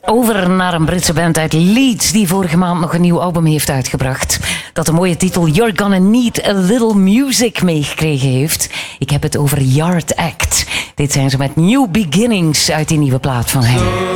Over naar een Britse band uit Leeds die vorige maand nog een nieuw album heeft uitgebracht. Dat de mooie titel You're Gonna Need a Little Music meegekregen heeft. Ik heb het over Yard Act. Dit zijn ze met New Beginnings uit die nieuwe plaat van hen.